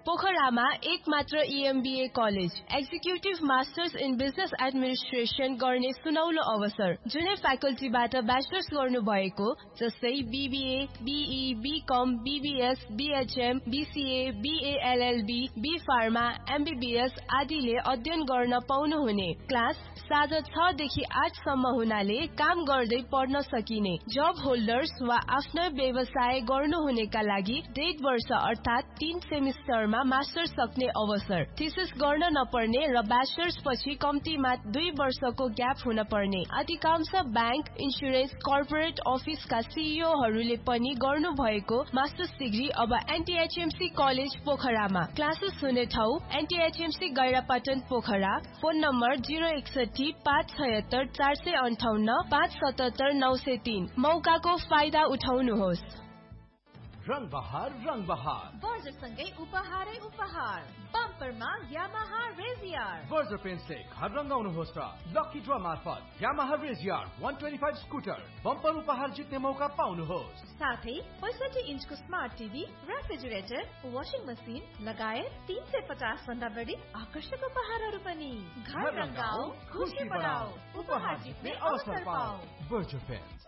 पोखरामा एक मात्र EMBA college, executive masters in business administration गर्ने सुनौलो अवसर। जुनै फ्याकल्टीबाट ब्याचलर्स गर्नु भएको जस्तै BBA, BE, BCom, BBS, BHM, BCA, BA LLB, B Pharma, MBBS आदिले अध्ययन गर्न पाउनुहुने। क्लास साँझ 6 देखि 8 सम्म हुनाले काम गर्दै पढ्न सकिने। जब होल्डर्स वा आफ्नो व्यवसाय गर्नुहुनेका लागि 1.5 वर्ष अर्थात् 3 सेमिस्टरमा मास्टर्स सक्ने अवसर। थीसिस गर्न नपर्ने र ब्याचलर्स पछि कम्तीमा 2 वर्षको ग्याप हुन पर्ने। अधिकांश बैंक, इन्स्योरेन्स, कर्पोरेट अफिसका CEOहरूले पनि गर्नु भएको मास्टर्स डिग्री अब NTHMC कलेज पोखरामा। क्लासेस हुने ठाउँ NTHMC गैरापटन पोखरा। Phone number 061 576 458 577 903। मौकाको फाइदा उठाउनुहोस्। रंग बहार बर्जरसँगै उपहारै उपहार। बम्परमा यामाहा रेजियर। बर्जर पेन्टले घर रंगाउनुहोस् र लकी ड्र मार्फत यामाहा रेजियर 125 स्कुटर बम्पर उपहार जित्ने मौका पाउनुहोस्। साथै 65 इन्चको smart TV, refrigerator, washing machine लगायत 350 भन्दा बढी आकर्षक उपहारहरू पनि। घर रंगाऊ, खुशी बढाऊ, उपहार जित्ने अवसर पाऊ। Berger pant.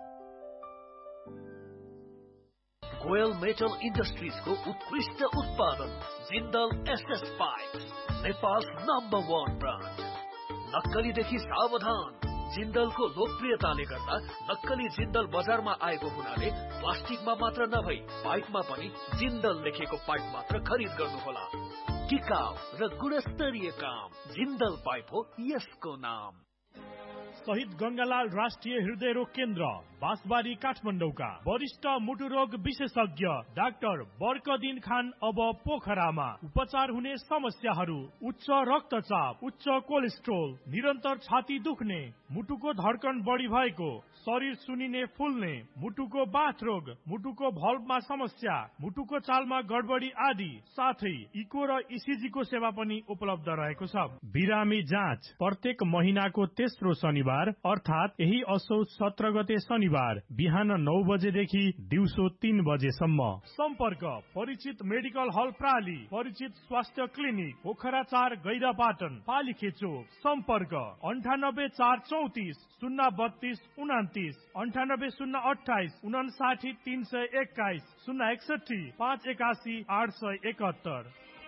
कोयल मेटल इन्डस्ट्रिजको उत्कृष्ट उत्पादन Jindal SS pipe, Nepal number 1 brand. नक्कलीदेखि सावधान। जिन्दलको लोकप्रियताले गर्दा नक्कली जिन्दल बजारमा आएको हुनाले प्लास्टिकमा मात्र नभई पाइपमा पनि जिन्दल लेखेको पाइप मात्र खरिद गर्नुहोला। टिकाउ र गुणस्तरीय काम जिन्दल पाइप हो यसको नाम। शहीद गंगालाल राष्ट्रिय हृदय रोग केन्द्र बाँसबारी काठमाडौँका वरिष्ठ मुटु रोग विशेषज्ञ डाक्टर बर्कदिन खान अब पोखरामा। उपचार हुने समस्याहरू उच्च रक्तचाप, उच्च कोलेस्ट्रोल, निरन्तर छाती दुख्ने, मुटुको धड्कन बढी भएको, शरीर सुनिने फुल्ने, मुटुको बाथ रोग, मुटुको भल्भमा समस्या, मुटुको चालमा गडबडी आदि साथै इको र ECG को सेवा पनि उपलब्ध रहेको छ। बिरामी जाँच प्रत्येक महिनाको तेस्रो शनिबार अर्थात् यही असोज 17 गते शनिबार बिहान 9 बजेदेखि दिउँसो 3 बजेसम्म। सम्पर्क परिचित मेडिकल हल प्राली, परिचित स्वास्थ्य क्लिनिक पोखरा 4 गैरापाटन पालीखेचोक। सम्पर्क 98 434 032 29, 98 028 59 321, 061 581 871।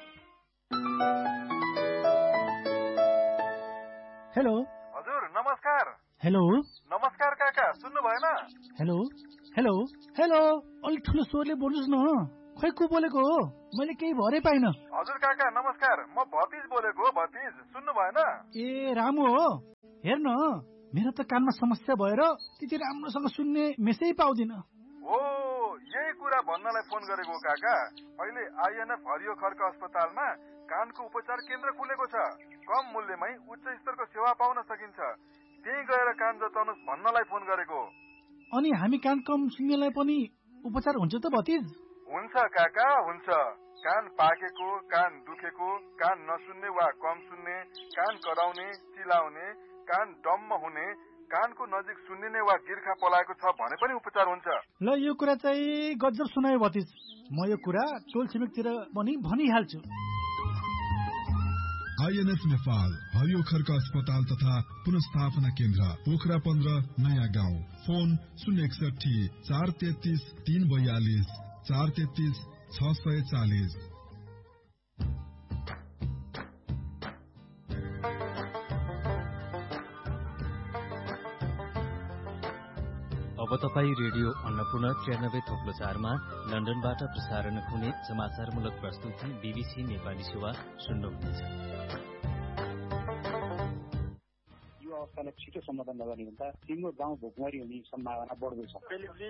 हेलो हजुर नमस्कार। हेलो नमस्कार काका, सुन्नु भएन? हेलो हेलो हेलो अलि ठुलो स्वरले बोल्नुस् न। खै को बोलेको हो? मैले केही भरै पाइन। हजुर काका नमस्कार, म भतिज बोलेको हो। भतिज सुन्नु भएन? ए रामु हो। हेर्न मेरो त कानमा समस्या भएर त्यति राम्रोसँग सुन्ने मेसै पाउँदिन। हो यही कुरा भन्नलाई फोन गरेको काका। अहिले INF हरियो खर्क अस्पतालमा कानको उपचार केन्द्र खुलेको छ। कम मूल्यमै उच्च स्तरको सेवा पाउन सकिन्छ। त्यही गएर कान जताउनुस् भन्नलाई फोन गरेको। अनि हामी कान कम सुन्नेलाई पनि उपचार हुन्छ त भतिज? हुन्छ काका हुन्छ। कान पाकेको, कान दुखेको, कान नसुन्ने वा कम सुन्ने, कान कराउने, चिलाउने, कान डम्म हुने, कानको नजिक सुन्निने वा गिर्खा पलाएको छ भने पनि उपचार हुन्छ। ल यो कुरा चाहिँ गजब सुनायो भतिज। म यो कुरा टोल छिमेकतिर पनि भनिहाल्छु। INF नेपाल हरियो खर्क अस्पताल तथा पुनस्थापना केन्द्र पोखरा 15 नयाँ गाउँ। फोन 061 433 342 433 640। अब तपाईँ रेडियो अन्नपूर्ण 93.4 मा लन्डनबाट प्रसारण हुने समाचारमूलक प्रस्तुति BBC नेपाली सेवा सुन्नुहुनेछ। यो अवस्थालाई छिटो समाधान नगर्ने भन्दा तिम्रो गाउँ भोकमरी हुने सम्भावना बढ्दो छ।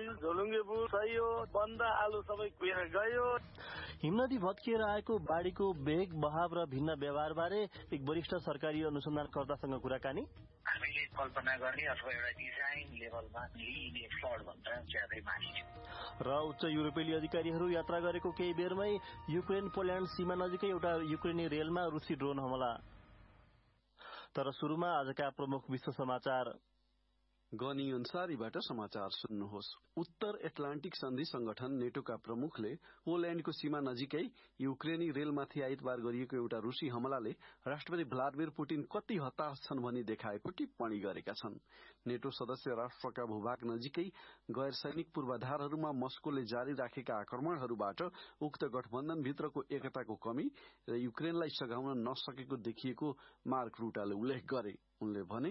बन्द आलु सबै कुएर गयो। हिमनदी भत्किएर आएको बाढीको वेग, बहाव र भिन्न व्यवहारबारे एक वरिष्ठ सरकारी अनुसन्धानकर्तासँग कुराकानी। हामीले कल्पना गर्ने अथवा एउटा डिजाइन लेभलमा लिने फ्लड भन्दा ज्यादै मानिन्छ। र उच्च युरोपेली अधिकारीहरू यात्रा गरेको केही बेरमै युक्रेन पोल्यान्ड सीमा नजिकै एउटा युक्रेनी रेलमा रुसी ड्रोन हमला। तर सुरुमा आजका प्रमुख विश्व समाचार। गनी अन्सारीबाट समाचार सुन्नुहोस्। उत्तर एटलान्टिक सन्धि संगठन नेटोका प्रमुखले पोल्याण्डको सीमा नजिकै युक्रेनी रेलमाथि आइतबार गरिएको एउटा रूसी हमलाले राष्ट्रपति भ्लादिमिर पुटिन कति हताश छन् भनी देखाएको टिप्पणी गरेका छन्। नेटो सदस्य राष्ट्रका भूभाग नजिकै गैर सैनिक पूर्वाधारहरूमा मस्कोले जारी राखेका आक्रमणहरूबाट उक्त गठबन्धनभित्रको एकताको कमी र युक्रेनलाई सघाउन नसकेको देखिएको मार्क रुटाले उल्लेख गरे। उनले भने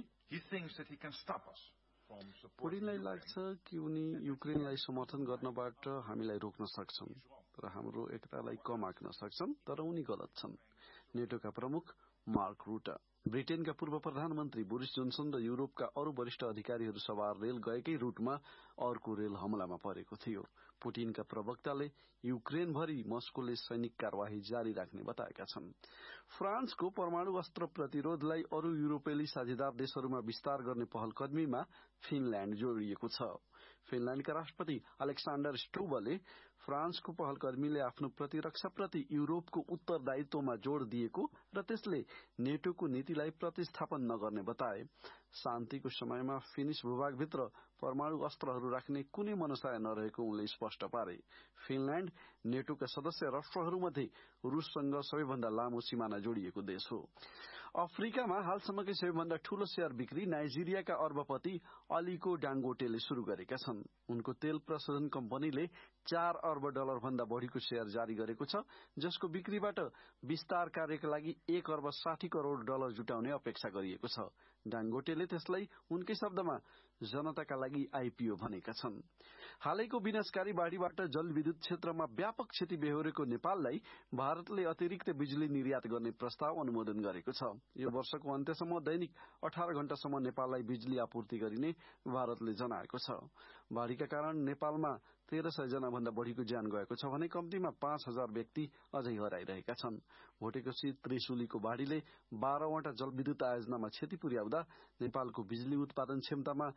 पुटिनलाई लाग्छ कि उनी युक्रेनलाई समर्थन गर्नबाट हामीलाई रोक्न सक्छन् र हाम्रो एकतालाई कम आँक्न सक्छन्, तर उनी गलत छन्। नेटोका प्रमुख मार्क रुटा ब्रिटेनका पूर्व प्रधानमन्त्री बोरिस जोन्सन र युरोपका अरू वरिष्ठ अधिकारीहरू सवार रेल गएकै रूटमा अर्को रेल हमलामा परेको थियो। पुटिनका प्रवक्ताले युक्रेनभरि मस्कोले सैनिक कार्यवाही जारी राख्ने बताएका छन्। फ्रान्सको परमाणु अस्त्र प्रतिरोधलाई अरू युरोपेली साझेदार देशहरूमा विस्तार गर्ने पहलकदमीमा फिनल्याण्ड जोडिएको छ। फिनल्याण्डका राष्ट्रपति अलेक्साण्डर स्टोबले फ्रान्सको पहलकदमीले आफ्नो प्रतिरक्षाप्रति युरोपको उत्तरदायित्वमा जोड़ दिएको र त्यसले नेटोको नीतिलाई प्रतिस्थापन नगर्ने बताए। शान्तिको समयमा फिनिश भूभागभित्र परमाणु अस्त्रहरू राख्ने कुनै मनसाय नरहेको उनले स्पष्ट पारे। फिनल्याण्ड नेटोका सदस्य राष्ट्रहरूमध्ये रूससँग सबैभन्दा लामो सिमाना जोडिएको देश हो। अफ्रिकामा हालसम्मकै सबैभन्दा ठूलो शेयर बिक्री नाइजेरियाका अर्बपति अलीको डाङ्गोटेले शुरू गरेका छन्। उनको तेल प्रशोधन कम्पनीले $4 अर्ब भन्दा बढ़ीको शेयर जारी गरेको छ, जसको बिक्रीबाट विस्तार कार्यका लागि $1 अर्ब 60 करोड़ जुटाउने अपेक्षा गरिएको छ। डाङ्गोटेले त्यसलाई उनकै शब्दमा जनताका लागि आईपीओ भनेका छन्। हालैको विनाशकारी बाढ़ीबाट जलविद्युत क्षेत्रमा व्यापक क्षति बेहोरेको नेपाललाई भारतले अतिरिक्त बिजुली निर्यात गर्ने प्रस्ताव अनुमोदन गरेको छ। यो वर्षको अन्त्यसम्म दैनिक 18 घण्टासम्म नेपाललाई बिजुली आपूर्ति गरिने भारतले जनाएको छ। बाढ़ीका कारण नेपालमा 1300 जना भन्दा बढ़ीको ज्यान गएको छ भने कम्तीमा 5000 व्यक्ति अझै हराइरहेका छन्। भोटेकोशी त्रिशुलीको बाढ़ीले 12वटा जलविद्युत आयोजनामा क्षति पुर्याउँदा नेपालको बिजुली उत्पादन क्षमतामा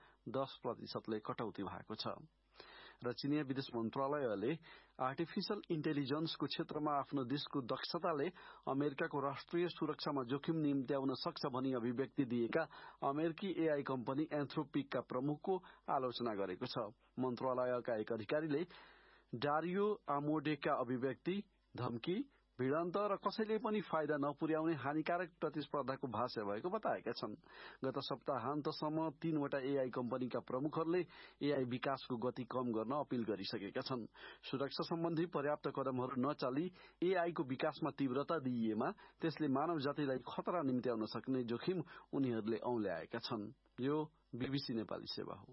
10% कटौती भएको छ। र चिनिया विदेश मन्त्रालयले आर्टिफिशियल इन्टेलिजेन्सको क्षेत्रमा आफ्नो देशको दक्षताले अमेरिकाको राष्ट्रिय सुरक्षामा जोखिम निम्त्याउन सक्छ भनी अभिव्यक्ति दिएका अमेरिकी एआई कम्पनी एन्थ्रोपिकका प्रमुखको आलोचना गरेको छ। मन्त्रालयका एक अधिकारीले डारियो आमोडेका अभिव्यक्ति, धम्की, भिडन्त र कसैले पनि फाइदा नपुर्याउने हानिकारक प्रतिस्पर्धाको भाष्य भएको बताएका छन्। गत सप्ताहान्तसम्म 3वटा एआई कम्पनीका प्रमुखहरूले एआई विकासको गति कम गर्न अपील गरिसकेका छन्। सुरक्षा सम्बन्धी पर्याप्त कदमहरू नचाली एआईको विकासमा तीव्रता दिइएमा त्यसले मानव जातिलाई खतरा निम्त्याउन सक्ने जोखिम उनीहरूले औल्याएका छन्। यो बीबीसी नेपाली सेवा हो।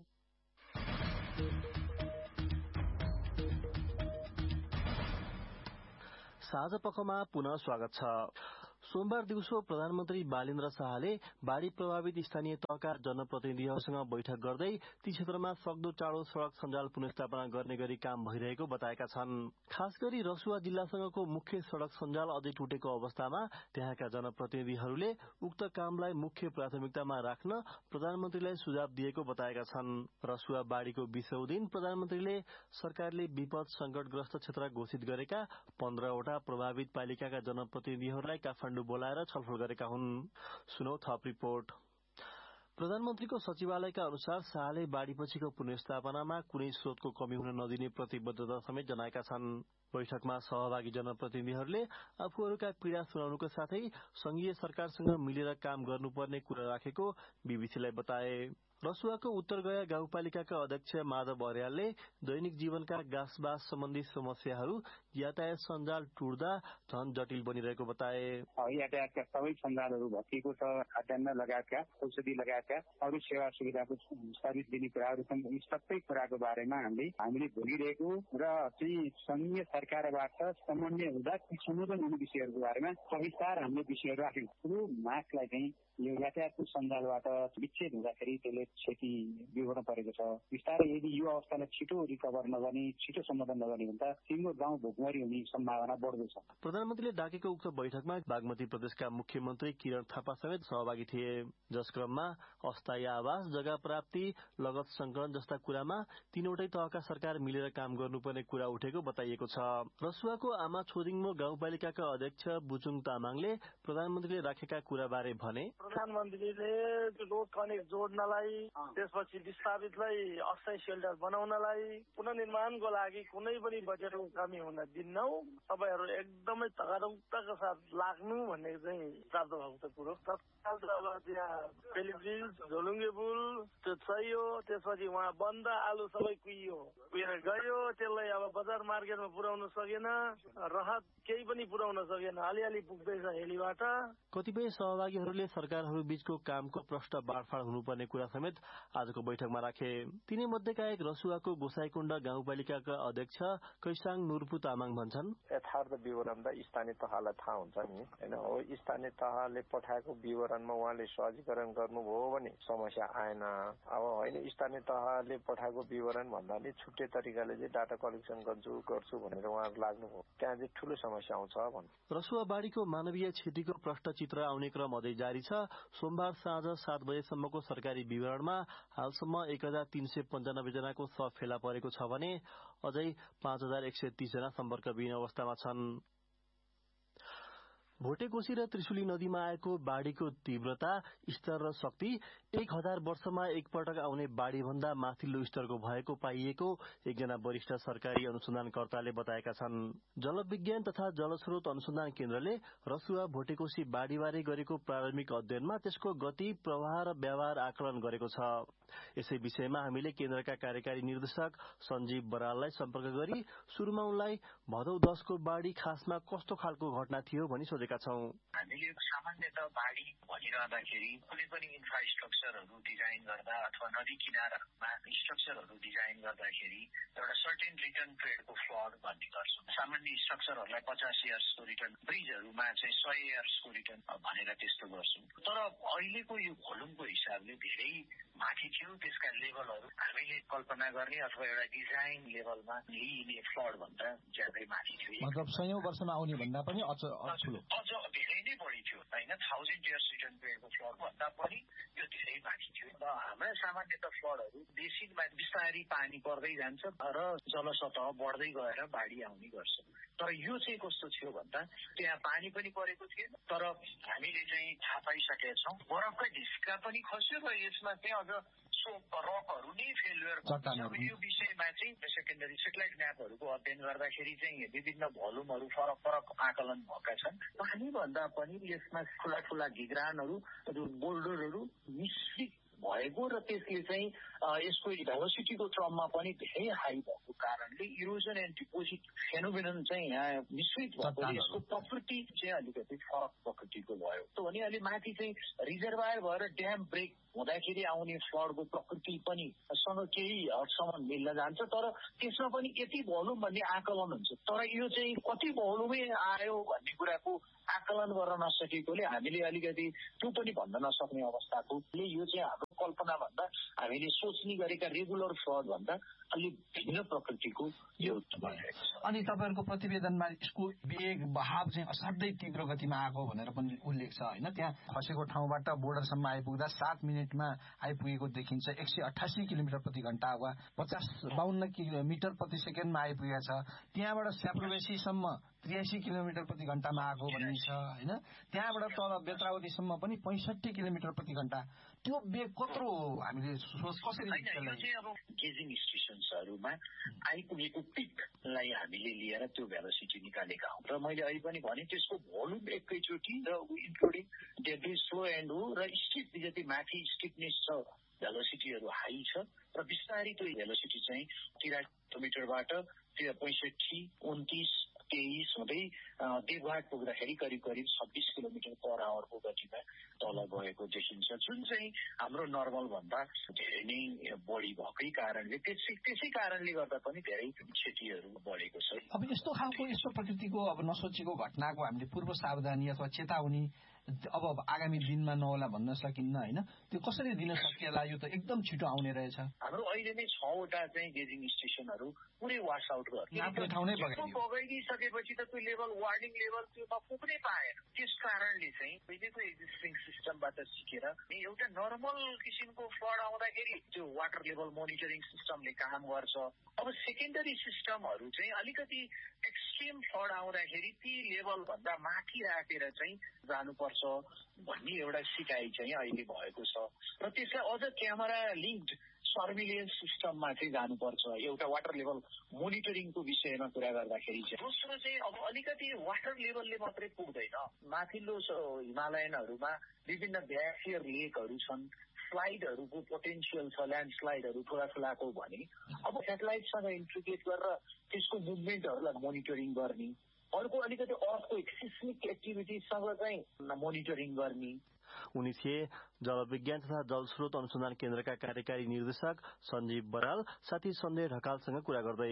साझा पखमा पुनः स्वागत छ। सोमबार दिउँसो प्रधानमन्त्री बालेन्द्र शाहले बाढ़ी प्रभावित स्थानीय तहका जनप्रतिनिधिहरूसँग बैठक गर्दै ती क्षेत्रमा सक्दो चाँडो सड़क सञ्जाल पुनर्स्थापना गर्ने गरी काम भइरहेको बताएका छन्। खास गरी रसुवा जिल्लासँगको मुख्य सड़क सञ्जाल अझै टुटेको अवस्थामा त्यहाँका जनप्रतिनिधिहरूले उक्त कामलाई मुख्य प्राथमिकतामा राख्न प्रधानमन्त्रीलाई सुझाव दिएको बताएका छन्। रसुवा बाढ़ीको 20औं दिन प्रधानमन्त्रीले सरकारले विपद संकटग्रस्त क्षेत्र घोषित गरेका 15वटा प्रभावित पालिकाका जनप्रतिनिधिहरूलाई काठमाडौँ बोलाएर छलफल गरेका हुन्। सुनौ थप रिपोर्ट। प्रधानमन्त्रीको सचिवालयका अनुसार शाहले बाढ़ीपछिको पुनर्स्थापनामा कुनै स्रोतको कमी हुन नदिने प्रतिबद्धता समेत जनाएका छन्। बैठकमा सहभागी जनप्रतिनिधिहरूले आफूहरूका पीड़ा सुनाउनुको साथै संघीय सरकारसँग मिलेर काम गर्नुपर्ने कुरा राखेको बीबीसीलाई बताए। रसुवाको उत्तरगया गाउँपालिकाका अध्यक्ष माधव अर्यालले दैनिक जीवनका गाँसबास सम्बन्धी समस्याहरू यातायात सञ्जाल टुट्दा झन जटिल बनिरहेको बताए। यातायातका सबै सञ्जालहरू भत्किएको छ। खाद्यान्न लगायतका औषधि लगायतका अरू सेवा सुविधाको सर्भिस दिने कुराहरू छन्। यी सबै कुराको बारेमा हामीले भोगिरहेको र चाहिँ संघीय सरकारबाट समन्वय हुँदा सम्बोधन हुने विषयहरूको बारेमा सविस्तार हामीले विषयहरू राख्यौं। ठुलो मागलाई चाहिँ यो यातायातको सञ्जालबाट विच्छेद हुँदाखेरि त्यसले क्षति बिहोर्न परेको छ। बिस्तारै यदि यो अवस्थालाई छिटो रिकभर नगर्ने, छिटो सम्बोधन नगर्ने हुँदा सिङ्गो गाउँ भोकमरी हुने सम्भावना बढ्दो छ। प्रधानमन्त्रीले डाकेको उक्त बैठकमा बागमती प्रदेशका मुख्यमन्त्री किरण थापा समेत सहभागी थिए। जस क्रममा अस्थायी आवास, जग्गा प्राप्ति, लगत संकलन जस्ता कुरामा तीनवटै तहका सरकार मिलेर काम गर्नुपर्ने कुरा उठेको बताइएको छ। रसुवाको आमा छोदिङमो गाउँपालिकाका अध्यक्ष बुचुङ तामाङले प्रधानमन्त्रीले राखेका कुराबारे भने, प्रधानमन्त्रीले रोड कनेक्ट जोड्नलाई त्यसपछि विस्थापितलाई अस्थायी सेल्टर बनाउनलाई पुनर्निर्माणको लागि कुनै पनि बजेटको कमी हुन दिन्नौ। तपाईहरू एकदमै तगारौताका साथ लाग्नु भन्ने चाहिँ प्राप्त भएको छ कुरो। तत्काल अब त्यहाँ पेलिब्रिज झोलुङ्गे पुल त्यो चाहियो, त्यसपछि उहाँ बन्द आलु सबै कुहिएर गयो। त्यसलाई अब बजार मार्केटमा पुर्याउन सकेन, राहत केही पनि पुर्याउन सकेन, अलिअलि पुग्दैछ हेलीबाट। कतिपय सहभागीहरूले सरकारहरू बीचको कामको प्रष्ट बाँडफाँड हुनुपर्ने कुरा समेत आजको बैठकमा राखे। तिनै मध्येका एक रसुवाको गोसाईकुण्ड गाउँपालिकाका अध्यक्ष कैसाङ नुर्पु तामाङ भन्छन्, यथार्थ विवरण त स्थानीय तहलाई थाहा हुन्छ नि हैन। हो स्थानीय तहले पठाएको विवरणमा उहाँले सहजीकरण गर्नुभयो भने समस्या आएन। अब होइन स्थानीय तहले पठाएको विवरण भन्नाले छुट्टै तरिकाले चाहिँ डाटा कलेक्सन गर्छु भनेर उहाँहरू लाग्नुभयो, त्यहाँ चाहिँ ठूलो समस्या आउँछ भन्नु। रसुवा बाढीको मानवीय क्षतिको प्रष्ट चित्र आउने क्रम अझै जारी छ। सोमबार साँझ 7 बजेसम्मको सरकारी विवरणमा हालसम्म 1395 जनाको शव फेला परेको छ भने अझै 5130 जना सम्पर्कविहीन अवस्थामा छन्। भोटेकोशी र त्रिशुली नदीमा आएको बाढ़ीको तीव्रता, स्तर र शक्ति 1000 वर्षमा एकपटक आउने बाढ़ीभन्दा माथिल्लो स्तरको भएको पाइएको एकजना वरिष्ठ सरकारी अनुसन्धानकर्ताले बताएका छन्। जलविज्ञान तथा जलस्रोत अनुसन्धान केन्द्रले रसुवा भोटेकोशी बाढ़ीबारे गरेको प्रारम्भिक अध्ययनमा त्यसको गति, प्रवाह र व्यवहार आकलन गरेको छ। यसै विषयमा हामीले केन्द्रका कार्यकारी निर्देशक सञ्जीव बराललाई सम्पर्क गरी सुरुमा उनलाई भदौ 10 को बाढ़ी खासमा कस्तो खालको घटना थियो भनी सोधेका छौं। हामीले सामान्यतः बाढ़ी भनिरहँदाखेरि कुनै पनि इन्फ्रास्ट्रक्चरहरू डिजाइन गर्दा अथवा नदी किनारामा स्ट्रक्चरहरू डिजाइन गर्दाखेरि एउटा सर्टेन रिटर्न पिरियडको फ्लड भन्ने गर्छौँ। सामान्य स्ट्रक्चरहरूलाई 50 इयर्सको रिटर्न, ब्रिजहरूमा चाहिँ 100 इयर्सको रिटर्न भनेर त्यस्तो गर्छौँ। तर अहिलेको यो भोल्युमको हिसाबले धेरै माथि थियो, त्यसका लेभलहरू हामीले कल्पना गर्ने अथवा एउटा डिजाइन लेभलमा लिइने फ्लड भन्दा ज्यादै माथि थियो। मतलब 100औं वर्षमा आउने भन्दा पनि अझ धेरै नै बढी थियो होइन। 1000 इयर्स रिटर्न पिरियडको फ्लड भन्दा पनि यो धेरै माथि थियो। र हाम्रा सामान्यतः फ्लडहरू बेसिनमा बिस्तारै पानी पर्दै जान्छ र जलसतह बढ्दै गएर बाढी आउने गर्छ। तर यो चाहिँ कस्तो थियो भन्दा त्यहाँ पानी पनि परेको थिएन, तर हामीले चाहिँ थाहा पाइसकेका छौँ बरफका ढिस्का पनि खस्यो र यसमा चाहिँ अझ रकहरू नै फेलुयर भयो। यो विषयमा चाहिँ सेकेन्डरी सेटेलाइट म्यापहरूको अध्ययन गर्दाखेरि चाहिँ विभिन्न भोल्युमहरू फरक फरक आकलन भएका छन्। पानी भन्दा पनि यसमा ठुला ठुला घिग्रानहरू, बोल्डरहरू मिश्रित भएको र त्यसले चाहिँ यसको भेलोसिटीको क्रममा पनि धेरै हाई भएको कारणले इरोजन एन्ड डिपोजिट फेनोमेनन चाहिँ यहाँ मिश्रित भएको, यसको प्रकृति चाहिँ अलिकति फरक प्रकृतिको भयो। भने अलि माथि चाहिँ रिजर्भायर भएर ड्याम ब्रेक हुँदाखेरि आउने फ्लडको प्रकृति पनि सँग केही हदसम्म मिल्न जान्छ, तर त्यसमा पनि यति भोल्युम भन्ने आकलन हुन्छ। तर यो चाहिँ कति भोल्युमै आयो भन्ने कुराको आकलन गर्न नसकेकोले हामीले अलिकति त्यो पनि भन्न नसक्ने अवस्थाको यो चाहिँ हाम्रो कल्पना भन्दा हामीले सोच्ने गरेका रेगुलर फ्लड भन्दा अलि भिन्न प्रकृतिको यो भइरहेको छ। अनि तपाईँहरूको प्रतिवेदनमा यसको वेग बहाव चाहिँ असाध्यै तीव्र गतिमा आएको भनेर पनि उल्लेख छ होइन। त्यहाँ खसेको ठाउँबाट बोर्डरसम्म आइपुग्दा 7 मिनटमा आइपुगेको देखिन्छ। 188 किलोमिटर प्रति घण्टा वा 52 किलोमिटर प्रति सेकेन्डमा आइपुगेको छ। त्यहाँबाट स्याप्रोवेसीसम्म 83 किलोमिटर प्रति घण्टामा आएको भन्ने छ होइन। त्यहाँबाट तल बेत्रावतीसम्म पनि 65 किलोमिटर प्रति घण्टा। त्यो वेग कत्रो हामीले कसरी अब गेजिङ स्टेशन्सहरूमा आइपुगेको पिकलाई हामीले लिएर त्यो भेलोसिटी निकालेका हौँ। र मैले अहिले पनि भने त्यसको भोल्युम एकैचोटि र इन्क्लुडिङ डेब्रिज फ्लो एन्ड हो र स्टिप जति माथि स्टिपनेस छ भेलोसिटीहरू हाई छ र बिस्तारै त्यो भेलोसिटी चाहिँ 83 किलोमिटरबाट 65, 29, 23 हुँदै देवघाट पुग्दाखेरि करिब 26 किलोमिटर पर आवरको गतिमा तल गएको देखिन्छ, जुन चाहिँ हाम्रो नर्मल भन्दा धेरै नै बढी भएकै कारणले त्यसै कारणले गर्दा पनि धेरै क्षतिहरू बढेको छ। अब यस्तो खालको यस्तो प्रकृतिको अब नसोचेको घटनाको हामीले पूर्व सावधानी अथवा चेतावनी अब आगामी दिनमा नहोला भन्न सकिन्न होइन। त्यो कसरी दिन सकिएला? यो त एकदम छिटो आउने रहेछ। हाम्रो अहिले नै 6 वटा चाहिँ गेजिङ स्टेसनहरू पुरै वास आउट गर्यो। बगाइदिसकेपछि त त्यो लेभल वार्निङ लेभल त्योमा पुग्नै पाएन। त्यस कारणले चाहिँ पहिलेको एक्जिस्टिङ सिस्टमबाट सिकेर एउटा नर्मल किसिमको फ्लड आउँदाखेरि त्यो वाटर लेभल मोनिटरिङ सिस्टमले काम गर्छ। अब सेकेन्डरी सिस्टमहरू चाहिँ अलिकति एक्सट्रिम फ्लड आउँदाखेरि ती लेभल भन्दा माथि राखेर चाहिँ जानुपर्छ पर्छ भन्ने एउटा सिकाइ चाहिँ अहिले भएको छ र त्यसलाई अझ क्यामेरा लिङ्क्ड सर्भिलेन्स सिस्टममा चाहिँ जानुपर्छ। एउटा वाटर लेभल मोनिटरिङको विषयमा कुरा गर्दाखेरि चाहिँ दोस्रो चाहिँ अब अलिकति वाटर लेभलले मात्रै पुग्दैन। माथिल्लो हिमालयनहरूमा विभिन्न ग्लेसियर लेकहरू छन्, स्लाइडहरूको पोटेन्सियल छ, ल्यान्डस्लाइडहरू ठुलाठुलाको भने अब सेटेलाइटसँग इन्टिग्रेट गरेर त्यसको मुभमेन्टहरूलाई मोनिटरिङ गर्ने, अर्को अलिकति अर्थको सिस्मिक एक्टिभिटिजसँग चाहिँ मोनिटरिङ गर्ने। उनी थिए जलविज्ञान तथा जलस्रोत अनुसन्धान केन्द्रका कार्यकारी निर्देशक सञ्जीव बराल। साथी सञ्जय ढकालसँग कुरा गर्दै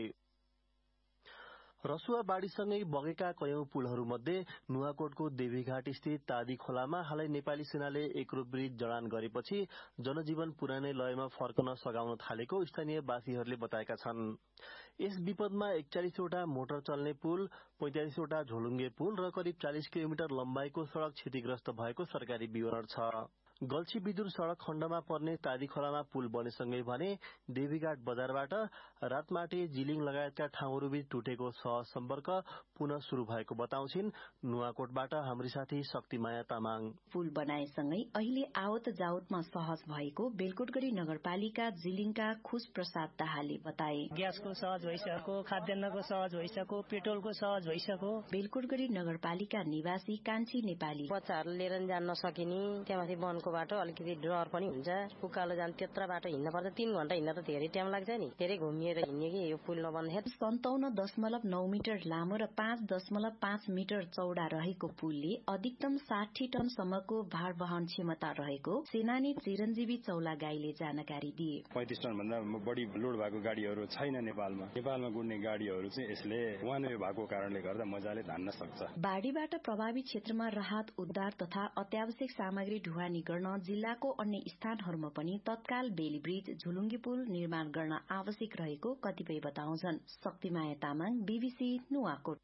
रसुवा बाढीसँगै बगेका कयौं पुलहरूमध्ये नुवाकोटको देवीघाट स्थित तादी खोलामा हालै नेपाली सेनाले एकरूप ब्रिज जडान गरेपछि जनजीवन पुरानै लयमा फर्कन सघाउन थालेको स्थानीयवासीहरूले बताएका छन्। यस विपदमा 41वटा मोटर चल्ने पुल, 45वटा झोलुङ्गे पुल र करिब 40 किलोमिटर लम्बाइको सड़क क्षतिग्रस्त भएको सरकारी विवरण छ। गल्छी विदुर सड़क खण्डमा पर्ने तादी खोलामा पुल बनेसँगै भने देवीघाट बजारबाट रातमाटे, जिलिङ लगायतका ठाउँहरूबीच टुटेको सहसम्पर्क पुनः शुरू भएको बताउँछिन् नुवाकोटबाट हाम्री साथी शक्तिमाया तामाङ। पुल बनाएसँगै अहिले आवत जावतमा सहज भएको बेलकोटगढी नगरपालिका जिलिङका खुश प्रसाद दाहालले बताए। ग्यासको सहज भइसक्यो, खाद्यान्नको सहज भइसक्यो, पेट्रोलको सहज भइसक्यो। बेलकोटगढी नगरपालिका निवासी कान्छी नेपाली बच्चाहरू लिएर जान नसकिने, त्यहाँमाथि वनको बाटो अलिकति डर पनि हुन्छ। उकालो जान त्यत्रा बाटो हिँड्न पर्छ, 3 घण्टा हिँड्न त धेरै टाइम लाग्छ नि, धेरै घुमिएर हिँड्ने कि यो पुल नबन्दाखेरि। 57.9 मिटर लामो र 5.5 मिटर चौडा रहेको पुलले अधिकतम 60 टनसम्मको भार वहन क्षमता रहेको सेनानी चिरञ्जीवी चौलागाईले जानकारी दिए। 35 टन भन्दा बढी लोड भएको गाडीहरू छैन नेपालमा गुड्ने गाडीहरू चाहिँ यसले वान वे भएको कारणले गर्दा मजाले धान्न सक्छ। बाढीबाट प्रभावित क्षेत्रमा राहत उद्धार तथा अत्यावश्यक सामग्री ढुवानी गर्न जिल्लाको अन्य स्थानहरूमा पनि तत्काल बेली ब्रिज, झुलुङ्गी पुल निर्माण गर्न आवश्यक रहेको कतिपय बताउँछन्। शक्तिमाया तामाङ, बीबीसी नुवाकोट।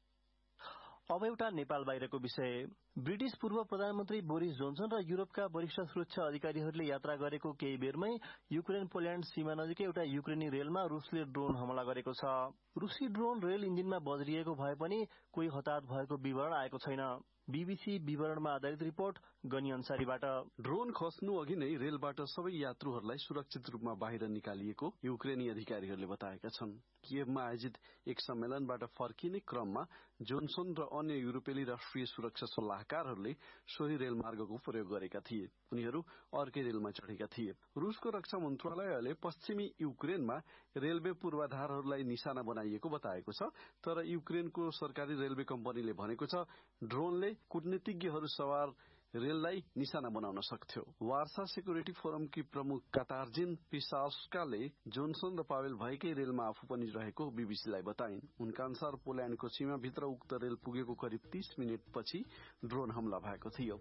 अब एउटा नेपाल बाहिरको विषय। ब्रिटिश पूर्व प्रधानमन्त्री बोरिस जोन्सन र युरोपका वरिष्ठ सुरक्षा अधिकारीहरूले यात्रा गरेको केही बेरमै युक्रेन पोल्याण्ड सीमा नजिकै एउटा युक्रेनी रेलमा रुसले ड्रोन हमला गरेको छ। रुसी ड्रोन रेल इन्जिनमा बज्रिएको भए पनि कोही हताहत भएको विवरण आएको छैन। बीबीसी विवरणमा आधारित रिपोर्ट गनी अन्सारीबाट। ड्रोन खस्नु अघि नै रेलबाट सबै यात्रुहरूलाई सुरक्षित रूपमा बाहिर निकालिएको युक्रेनी अधिकारीहरूले बताएका छन्। कियवमा आयोजित एक सम्मेलनबाट फर्किने क्रममा जोन्सन र अन्य युरोपेली राष्ट्रिय सुरक्षा सल्लाहकारहरूले सोही रेलमार्गको प्रयोग गरेका थिए। उनीहरू अर्कै रेलमा चढेका थिए। रुसको रक्षा मन्त्रालयले पश्चिमी युक्रेनमा रेलवे पूर्वाधारहरूलाई निशाना बनाइएको बताएको छ। तर युक्रेनको सरकारी रेलवे कम्पनीले भनेको छ ड्रोनले कूटनीतिज्ञहरू सवार रेललाई निशाना बनाउन सक्थ्यो। वार्सा सेक्युरिटी फोरमकी प्रमुख कातार्जिन पिसास्काले जोन्सन र पावेल भएकै रेलमा आफू पनि रहेको बीबीसीलाई बताइन्। उनका अनुसार पोल्याण्डको सीमाभित्र उक्त रेल पुगेको करिब 30 मिनटपछि ड्रोन हमला भएको थियो।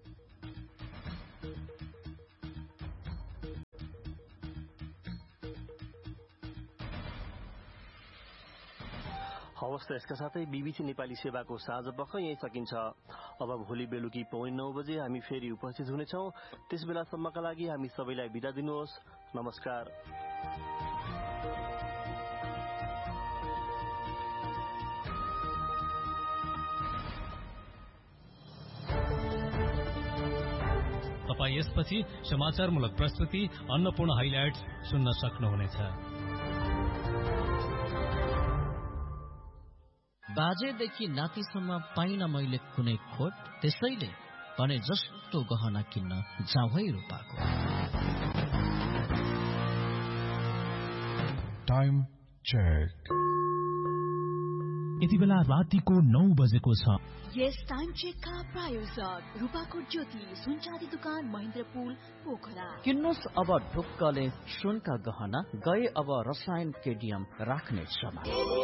हवस् त यसका साथै बीबीसी नेपाली सेवाको साँझ पख यही सकिन्छ। अब भोलि बेलुकी 9:15 बजे हामी फेरि उपस्थित हुनेछौँ। त्यस बेलासम्मका लागि हामी सबैलाई बिदा दिनुहोस्। नमस्कार। तपाईँ यसपछि समाचारमूलक प्रस्तुति अन्नपूर्ण हाइलाइट्स सुन्न सक्नुहुनेछ। बाजेदेखि नातिसम्म पाइन मैले कुनै खोट, त्यसैले भने जस्तो गहना किन्न जाउँ है रूपाको। Time check. यति बेला रातिको 9 बजेको छ। यस टाइम चेकका प्रायोजक रूपाकोट ज्योति सुनचाँदी दुकान महेन्द्रपुल पोखरा। किन्नुस् अब ढुक्कले सुनका गहना, गए अब रसायन केडियम राख्ने समय।